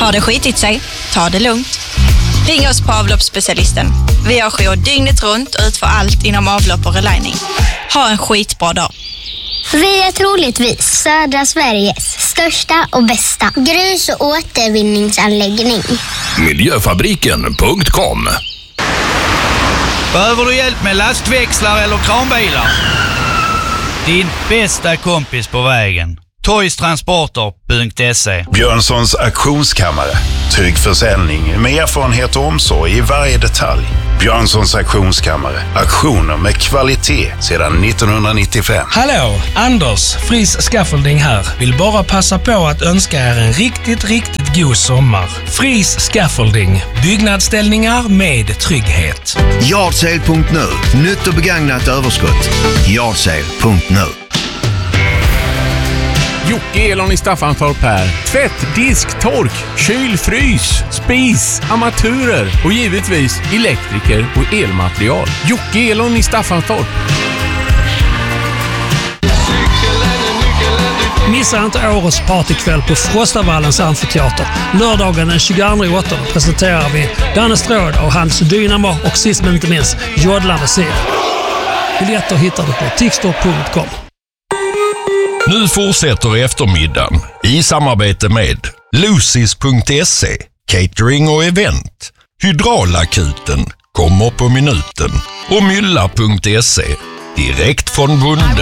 Har det skitit sig? Ta det lugnt. Ring oss på avloppsspecialisten. Vi har jour dygnet runt och utför allt inom avlopp och relining. Ha en skitbra dag. Vi är troligtvis södra Sveriges största och bästa grus- och återvinningsanläggning. Miljöfabriken.com. Behöver du hjälp med lastväxlar eller kranbilar? Din bästa kompis på vägen. Toystransporter.se. Björnssons auktionskammare. Trygg försäljning med erfarenhet och omsorg i varje detalj. Björnssons auktionskammare. Auktioner med kvalitet sedan 1995. Hallå, Anders, Fris Scaffolding här. Vill bara passa på att önska er en riktigt god sommar. Fris Scaffolding. Byggnadsställningar med trygghet. Yardsale.nu. Nytt och begagnat överskott. Yardsale.nu. Jocke Elon i Staffanstorp här. Tvätt, disk, tork, kyl, frys, spis, armaturer och givetvis elektriker och elmaterial. Jocke Elon i Staffanstorp. Missa inte årets partykväll på Frostavallens amfiteater. Lördagen den 22/8 presenterar vi Danne Stråd och hans Dynamo och sist men inte minst Jodlande Sil. Biljetter hittar du på tixtor.com. Nu fortsätter eftermiddagen i samarbete med Lucis.se, catering och event. Hydraulakuten kommer på minuten och Mylla.se, direkt från bonden.